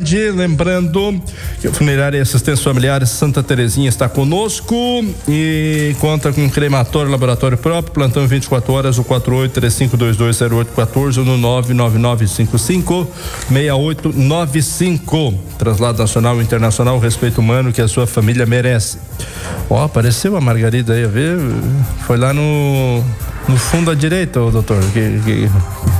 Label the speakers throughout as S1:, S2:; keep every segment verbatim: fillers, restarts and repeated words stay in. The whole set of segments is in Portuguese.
S1: tarde. Lembrando que a Funerária e Assistência Familiar Santa Terezinha está conosco e conta com crematório, laboratório próprio, plantão vinte e quatro horas, o quatro oito três cinco dois dois zero oito um quatro no nove nove nove cinco cinco seis oito nove cinco. Traslado nacional e internacional, o respeito humano que a sua família merece. Ó, oh, apareceu a Margarida aí, vê? Foi lá no no fundo à direita, ô, doutor. Que, que...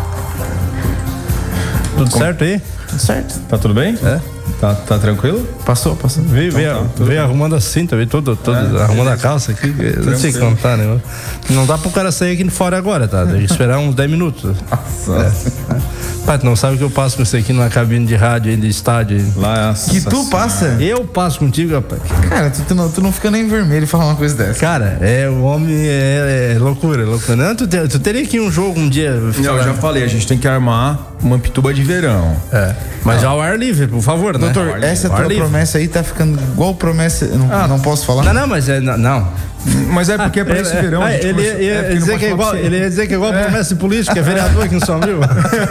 S1: Tudo Como? certo aí?
S2: Tudo certo.
S3: Tá tudo bem?
S1: É.
S3: Tá, tá tranquilo?
S2: Passou, passou.
S1: Veio,
S2: então,
S1: veio,
S2: tá,
S1: veio arrumando a cinta, veio todo, todo é, arrumando é, a calça aqui. Não sei contar, né? Não dá pro cara sair aqui fora agora, tá? Tem que esperar uns dez minutos. Nossa. É. Pai, tu não sabe que eu passo com você aqui numa cabine de rádio, de estádio.
S2: Lá, que tu passa?
S1: Eu passo contigo, rapaz.
S2: Cara, tu, tu, não, tu não fica nem vermelho falar uma coisa dessa.
S1: Cara, é, o homem é, é loucura, loucura. Não, tu, te, tu teria que ir um jogo um dia.
S3: Não, eu já falei, a gente tem que armar uma pituba de verão.
S1: É. Mas já ao ar livre, por favor, né?
S2: Doutor, essa tua livre. promessa aí tá ficando igual promessa. Não, ah, não posso falar?
S1: Não, não, mas é. Não. não.
S3: Mas é porque é pra esse verão.
S1: Ah, ele, ia, ia é dizer que é igual, ele ia dizer que é igual é. promessa de político, que é vereador aqui no São Rio.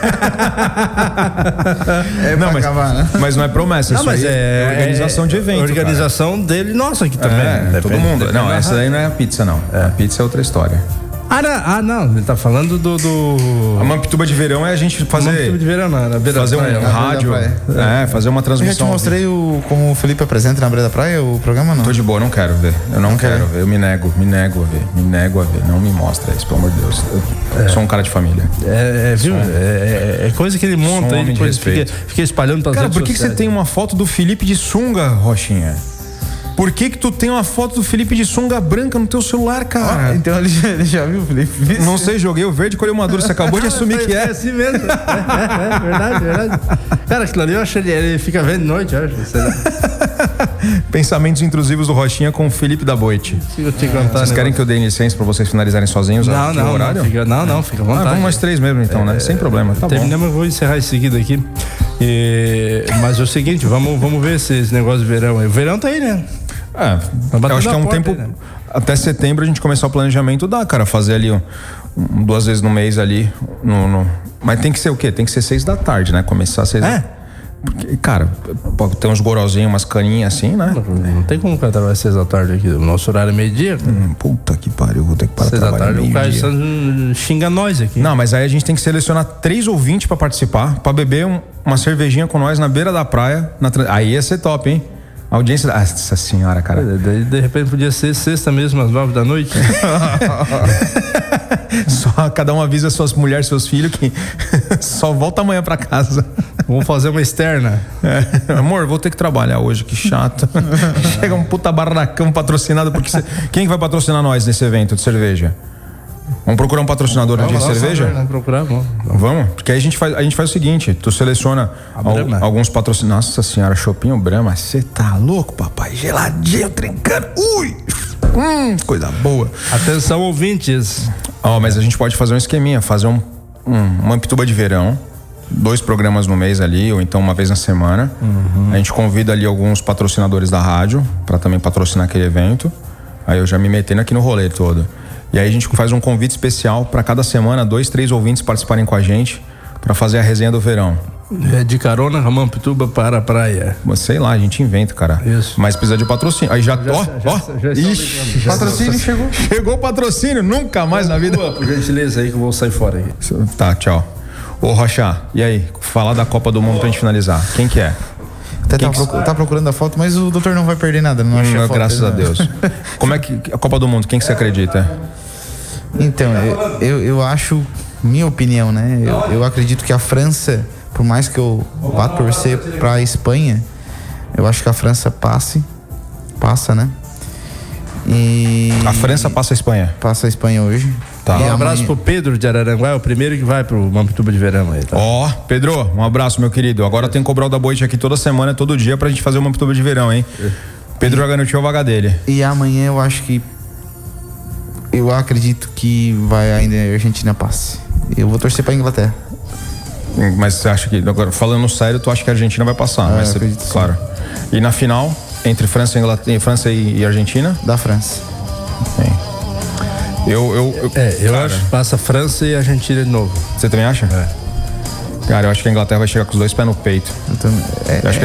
S2: É não, mas, acabar, né?
S3: mas não é promessa, não, isso mas aí é, é organização é, de evento.
S1: Organização cara. dele, nossa, aqui também.
S3: É,
S1: depende,
S3: todo mundo.
S1: Depende
S3: não, essa daí não é a pizza, não. É. A pizza é outra história.
S1: Ah não, ah, não, ele tá falando do. do...
S3: A Mampituba de verão é a gente fazer.
S1: Mampituba de verão, não, na beira
S3: fazer
S1: da praia,
S3: um rádio. É, fazer uma transmissão.
S2: Eu já te mostrei o, como o Felipe apresenta na beira da praia o programa, não?
S3: Tô de boa, não quero ver. Eu não, não quero ver. Eu me nego, me nego a ver. Me nego a ver. Não me mostra isso, pelo amor de Deus. Eu é. sou um cara de família.
S1: É, é viu? Um, é, é coisa que ele monta
S3: um
S1: e depois fica, fica espalhando pra
S3: Cara, por que, que você tem uma foto do Felipe de sunga, Rochinha? Por que que tu tem uma foto do Felipe de sunga branca no teu celular, cara?
S2: Ah, então ele já, ele já viu o Felipe?
S3: Não sei, joguei o verde, colhei o maduro. Você acabou de assumir que é.
S1: É assim mesmo. É, é, é verdade, verdade. Cara, aquilo ali eu acho que ele, ele fica vendo de noite, eu acho.
S3: Pensamentos intrusivos do Rochinha com o Felipe da Boite.
S1: Eu te contar,
S3: vocês querem que eu dê licença pra vocês finalizarem sozinhos?
S1: Não, não,
S3: horário?
S1: Não, fica, não, não, fica à vontade.
S3: Ah, vamos mais três mesmo então, é, né? Sem problema. Tá
S1: terminamos,
S3: bom.
S1: Eu vou encerrar em seguida aqui. E, mas é o seguinte, vamos, vamos ver esses negócios de verão aí. O verão tá aí, né?
S3: É, eu acho que é um tempo. Aí, né? Até setembro a gente começar o planejamento, dá, cara, fazer ali um, um, duas vezes no mês ali. No, no, mas tem que ser o quê? Tem que ser seis da tarde, né? Começar às seis
S1: é?
S3: da... Porque, cara, pode ter uns gorozinhos, umas caninhas assim, né?
S1: Não, não tem como trabalhar às seis da tarde aqui. O nosso horário é meio-dia.
S3: Hum, puta que pariu, vou ter que parar
S1: seis
S3: da tarde.
S1: O cara xinga nós aqui.
S3: Não, mas aí a gente tem que selecionar três ouvintes pra participar, pra beber um, uma cervejinha com nós na beira da praia. Na, aí ia ser top, hein? A audiência. Nossa senhora, cara.
S1: De, de repente podia ser sexta mesmo, às nove da noite.
S3: Só cada um avisa suas mulheres, seus filhos que só volta amanhã pra casa.
S1: Vamos fazer uma externa.
S3: É. Amor, vou ter que trabalhar hoje, que chato. Chega um puta barracão patrocinado. Porque cê... Quem vai patrocinar nós nesse evento de cerveja? Vamos procurar um patrocinador vamos, de vamos, cerveja?
S1: Vamos procurar, vamos.
S3: Vamos? Porque aí a gente faz, a gente faz o seguinte: tu seleciona al, alguns patrocinadores. Nossa senhora, Chopinho Brahma, você tá louco, papai? Geladinho, trincando. Ui! Hum, coisa boa.
S1: Atenção, ouvintes.
S3: Ó, oh, mas a gente pode fazer um esqueminha, fazer um, um, uma pituba de verão. Dois programas no mês ali, ou então uma vez na semana. Uhum. A gente convida ali alguns patrocinadores da rádio pra também patrocinar aquele evento. Aí eu já me metendo aqui no rolê todo. E aí a gente faz um convite especial pra cada semana, dois, três ouvintes participarem com a gente pra fazer a resenha do verão.
S1: É de carona, Mampituba para a praia.
S3: Sei lá, a gente inventa, cara.
S1: Isso.
S3: Mas precisa de patrocínio. Aí já, ó, ó.
S1: Ixi,
S3: patrocínio chegou. Chegou o patrocínio, nunca mais na vida.
S1: Por gentileza aí que eu vou sair fora aí.
S3: Tá, tchau. Ô, Rocha, e aí? Falar da Copa do Mundo pra gente finalizar. Quem que é?
S2: Até tá, procur, tá procurando a foto, mas o doutor não vai perder nada. Não
S3: hum,
S2: a foto
S3: graças
S2: dele,
S3: a Deus. Como é que a Copa do Mundo, quem que você acredita?
S2: Então, eu, eu, eu acho, minha opinião, né? Eu, eu acredito que a França, por mais que eu vá torcer pra Espanha, eu acho que a França passe, passa, né? E
S3: a França passa a Espanha?
S2: Passa a Espanha hoje.
S1: Tá. Um abraço pro Pedro de Araranguá, é o primeiro que vai pro Mampituba de verão aí, tá?
S3: Ó, oh, Pedro, um abraço, meu querido. Agora tem que cobrar o da Boite aqui toda semana, todo dia, pra gente fazer o Mampituba de verão, hein? Pedro já garantiu a vaga dele.
S2: E amanhã eu acho que eu acredito que vai ainda a Argentina passe. Eu vou torcer pra Inglaterra.
S3: Mas você acha que, agora falando sério, tu acha que a Argentina vai passar?
S2: É,
S3: mas você, claro. Sim. E na final, entre França e, Inglaterra, França e, e Argentina?
S2: Da França.
S3: Sim. Eu, eu, eu,
S1: é, eu
S3: cara,
S1: acho que passa França e Argentina de novo.
S3: Você também acha?
S1: É.
S3: Cara, eu acho que a Inglaterra vai chegar com os dois pés no peito.
S2: Eu também. É,
S3: eu acho que